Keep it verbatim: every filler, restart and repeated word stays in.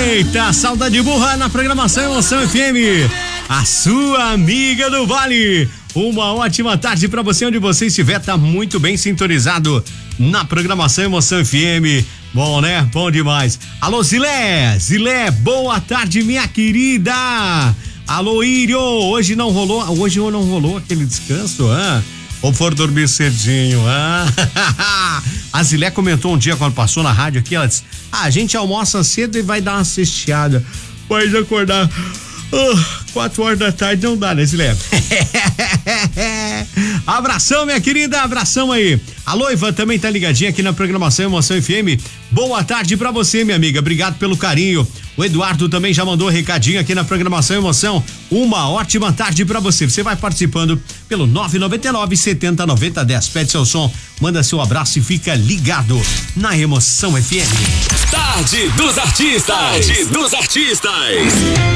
Eita, saudade burra na programação Emoção F M, a sua amiga do Vale. Uma ótima tarde pra você, onde você estiver, tá muito bem sintonizado na programação Emoção F M. Bom, né? Bom demais. Alô, Zilé, Zilé, boa tarde, minha querida. Alô, Írio, hoje não rolou, hoje não rolou aquele descanso, ah? Ou for dormir cedinho, ah? A Zilé comentou um dia quando passou na rádio aqui, ela disse, ah, a gente almoça cedo e vai dar uma cesteada, mas acordar uh, quatro horas da tarde não dá, né, Zilé? Abração, minha querida, abração aí. A Loiva também tá ligadinha aqui na programação Emoção F M. Boa tarde pra você, minha amiga, obrigado pelo carinho. O Eduardo também já mandou um recadinho aqui na programação Emoção. Uma ótima tarde pra você. Você vai participando pelo nove nove nove, setenta, noventa, dez. Pede seu som, manda seu abraço e fica ligado na Emoção F M. Tarde dos Artistas. Tarde dos Artistas.